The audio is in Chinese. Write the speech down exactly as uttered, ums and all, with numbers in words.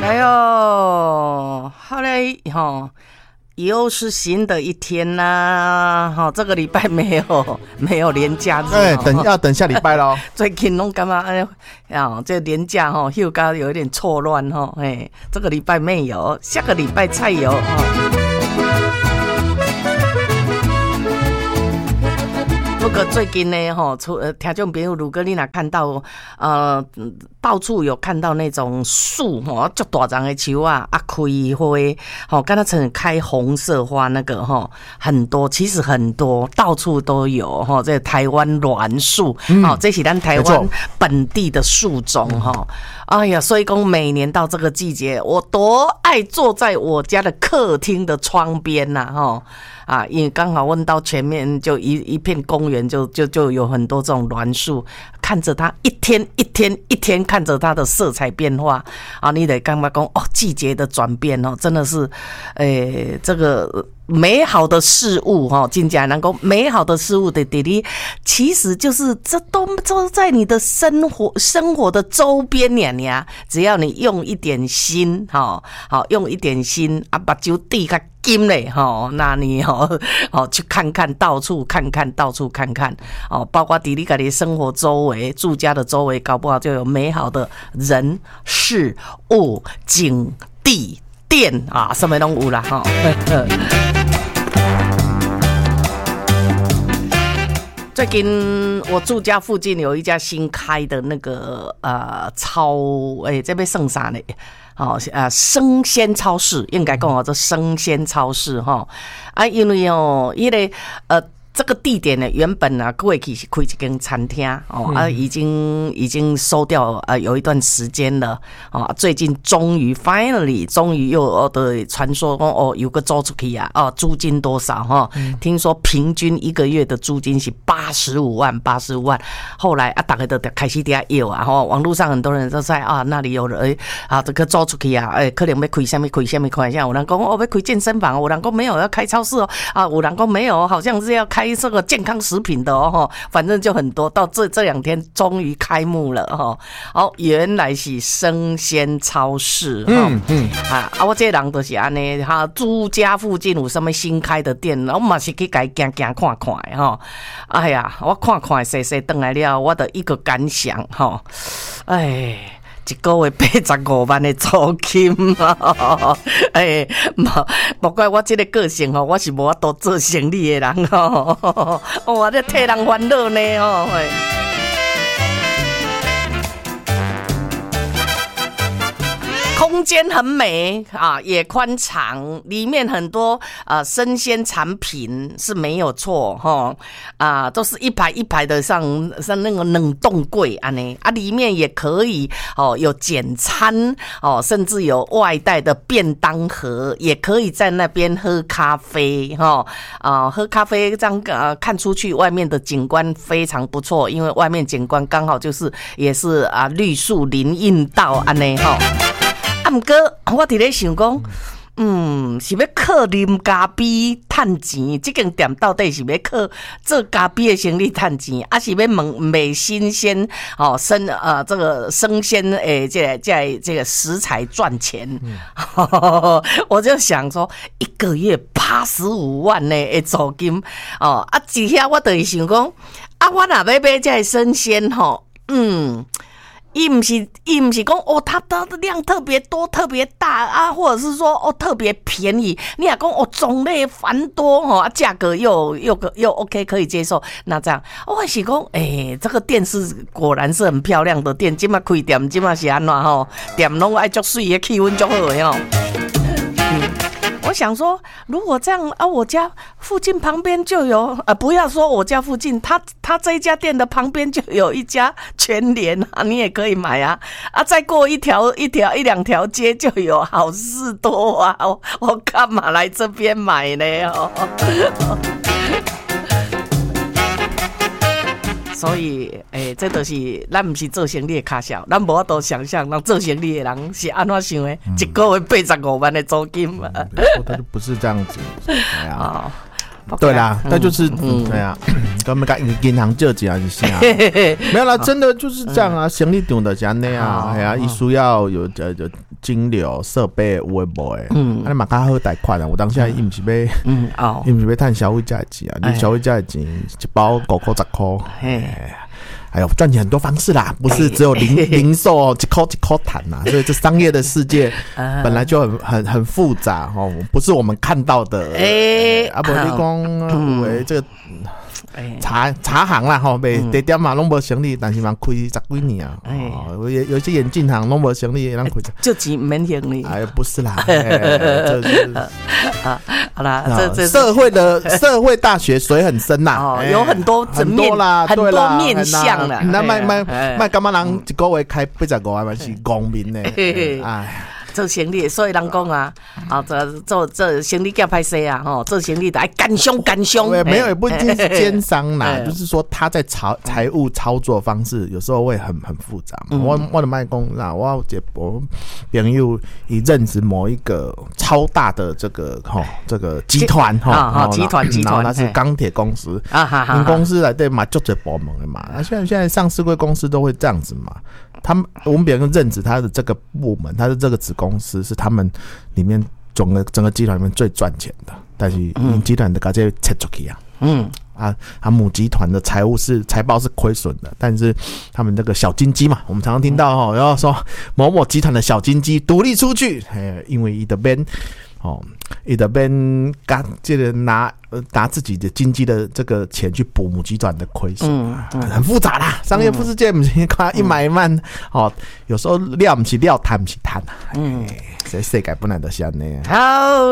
哎呦，后来哈。又是新的一天啦，哈、哦，这个礼拜没有没有连假日， 哎，等要等下礼拜咯。 最近拢干嘛？哎呀，这连假哈，休假有一点错乱哈，哎，这个礼拜没有，下个礼拜才有哈。不过最近呢，哈，出呃，听众朋友，如果你若看到，呃，到处有看到那种树，哈，足大丛的树啊，啊，开花，哈，刚才成开红色花那个，哈，很多，其实很多，到处都有，哈，这台湾栾树，嗯、哦，这是咱台湾本地的树种，哈、嗯，哎呀，所以讲每年到这个季节，我多爱坐在我家的客厅的窗边呐，哈。啊，因为刚好问到前面就一一片公园，就就就有很多这种栾树，看着它一天一天一天，看着它的色彩变化啊，你得刚刚讲哦，季节的转变哦，真的是，诶、欸，这个美好的事物哈，真正能够美好的事物的弟弟，其实就是这都都在你的生活生活的周边呀呀，只要你用一点心哈，好用一点心啊，把酒递开。金嘞哈，那你哦哦去看看，到处看看，到处看看哦，包括伫你家己生活周围、住家的周围，搞不好就有美好的人事物、景地店啊，什么都有啦哈。最近我住家附近有一家新开的那个呃超诶、欸，这边剩啥呢？哦，啊，生鲜超市应该讲哦，这生鲜超市哈啊，因为哦，因为呃。这个地点呢，原本呢，过去是开一间餐厅哦，啊，已经已经收掉呃有一段时间了哦，最近终于 finally 终于又的传说哦，有个租出去啊，哦，租金多少哈？嗯、听说平均一个月的租金是八十五万，八十五万。后来啊，大家都开始在要啊，哈，网络上很多人都在啊，那里有人啊，这个租出去啊，哎，可能要开什么开什么开，像有人讲哦要开健身房，有人讲没有要开超市哦，啊，有人讲没有，好像是要开。这个健康食品的哦，反正就很多。到这这两天终于开幕了哈。哦，原来是生鲜超市。嗯嗯啊啊！我这人就是安尼哈，住家附近有什么新开的店，我嘛是去该行行看看的哈。哎呀，我看看细细回来了，我的一个感想哈。哎。一个月八十五万的租金啊！哎，不怪我这个个性吼，我是无法度做生意的人吼，我这替人烦恼呢吼。空间很美啊，也宽敞，里面很多呃生鲜产品是没有错哈啊，都是一排一排的上像那个冷冻柜啊呢啊，里面也可以哦有简餐哦，甚至有外带的便当盒，也可以在那边喝咖啡哈啊，喝咖啡这样呃看出去外面的景观非常不错，因为外面景观刚好就是也是啊绿树林荫道啊呢哈。啊，不过我伫咧想讲，嗯，是要靠啉咖啡赚钱？这间店到底是要靠做咖啡的生意赚钱，还是要问卖新鲜哦生呃这个生鲜诶，这个、这个、这个食材赚钱？嗯、我就想说，一个月八十五万呢的租金哦，啊，一下我就是想讲，啊，我若要买这个生鲜吼，嗯。伊不是，伊不是讲哦，它的量特别多、特别大啊，或者是说哦特别便宜。你也讲哦，种类繁多哦，啊，价格又又又 OK 可以接受。那这样，我是讲，哎、欸，这个店是果然是很漂亮的店。今嘛开店，今嘛是安怎吼？店拢爱足水的，气温足好的吼。我想说，如果这样啊，我家附近旁边就有，呃，不要说我家附近，他他这一家店的旁边就有一家全联啊，你也可以买啊，啊，再过一条一条一两条街就有好事多啊，我我干嘛来这边买呢？哦。所以，诶、欸，这就是咱不是做生意的卡小，咱无法度想象，咱做生意的人是安怎想的？嗯、一个月八十五万的租金嘛，嗯， 他就不是这样子，对啊，哦、对啦，那、嗯、就是，嗯，对啊，跟我们跟银行借钱一下，没有啦，真的就是这样啊，生意场的是安尼啊，哎呀，伊需要有呃有金流设备有诶无诶，嗯，啊你嘛较好贷款啊，我当下伊毋是要，嗯哦，伊毋是要趁消费者的钱啊，你消费者的钱一包五块十块，嘿。哎呦，赚钱很多方式啦，不是只有零零售一口一口谈呐，所以这商业的世界本来就很很很复杂哦，不是我们看到的。哎，啊不，你讲为这个茶茶行啦吼，卖地点嘛拢无生意，但是嘛开十几年啊。哦，有有些眼镜行拢无生意，让开就钱免生意。 哎，不是啦，这是啊，好啦，这这社会的社会大学水很深呐， 哦，有很多层面啦，很多面向啦。 那卖卖卖干嘛人一个月开八十五万嘛是公民呢？哎。 做生意，所以人讲啊，啊，做做做生意较歹势啊，吼，做生意的爱干凶干凶。 没有，也不一定是奸商啦，就是说他在财财务操作方式有时候会很很复杂嘛。我我的卖公啦，我有我朋友以任职某一个超大的这个吼这个集团哈， 集团集团， 那是钢铁公司啊，哈哈，公司来对嘛，就这部门的嘛。那现在现在上市柜公司都会这样子嘛。他们我们别人任职他的这个部门，他的这个子公司是他们里面整个整个集团里面最赚钱的，但是集团的把这切出去啊，嗯啊，他母集团的财务是财报是亏损的，但是他们这个小金鸡嘛，我们常常听到哈，然后说某某集团的小金鸡独立出去，因为伊的边。哦，伊的边刚这个拿拿自己的经济的这个钱去补母集团的亏损，嗯嗯，很复杂啦。商业世界不是看一买一卖，哦，有时候料不是料，谈不是谈，嗯，所以世界本来就是这样。好。